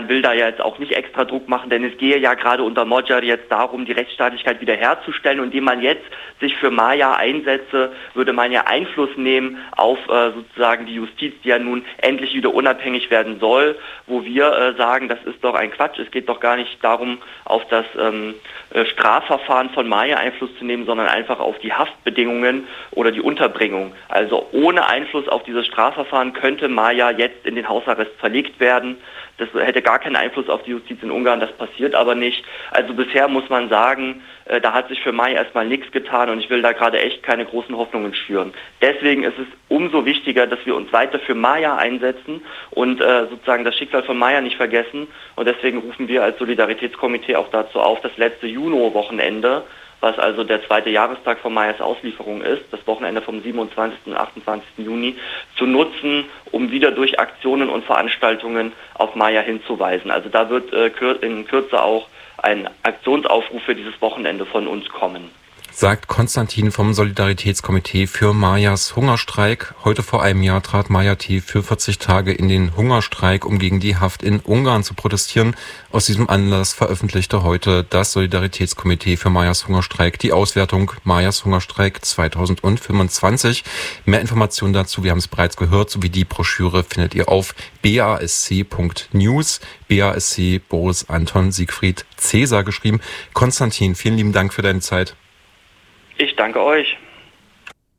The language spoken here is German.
will da ja jetzt auch nicht extra Druck machen, denn es gehe ja gerade unter Modjar jetzt darum, die Rechtsstaatlichkeit wiederherzustellen. Und indem man jetzt sich für Maya einsetze, würde man ja Einfluss nehmen auf sozusagen die Justiz, die ja nun endlich wieder unabhängig werden soll, wo wir sagen, das ist doch ein Quatsch. Es geht doch gar nicht darum, auf das Strafverfahren von Maya Einfluss zu nehmen, sondern einfach auf die Haftbedingungen oder die Unterbringung. Also ohne Einfluss auf dieses Strafverfahren könnte Maya jetzt in den Hausarrest verlegt werden. Das hätte gar keinen Einfluss auf die Justiz in Ungarn, das passiert aber nicht. Also bisher muss man sagen, da hat sich für Maya erstmal nichts getan und ich will da gerade echt keine großen Hoffnungen schüren. Deswegen ist es umso wichtiger, dass wir uns weiter für Maya einsetzen und sozusagen das Schicksal von Maya nicht vergessen. Und deswegen rufen wir als Solidaritätskomitee auch dazu auf, das letzte Juno-Wochenende, was also der zweite Jahrestag von Mayas Auslieferung ist, das Wochenende vom 27. und 28. Juni, zu nutzen, um wieder durch Aktionen und Veranstaltungen auf Maya hinzuweisen. Also da wird in Kürze auch ein Aktionsaufruf für dieses Wochenende von uns kommen. Sagt Konstantin vom Solidaritätskomitee für Mayas Hungerstreik. Heute vor einem Jahr trat Maya T. für 40 Tage in den Hungerstreik, um gegen die Haft in Ungarn zu protestieren. Aus diesem Anlass veröffentlichte heute das Solidaritätskomitee für Mayas Hungerstreik die Auswertung Mayas Hungerstreik 2025. Mehr Informationen dazu, wir haben es bereits gehört, sowie die Broschüre findet ihr auf basc.news. BASC Boris Anton Siegfried Cäsar geschrieben. Konstantin, vielen lieben Dank für deine Zeit. Ich danke euch.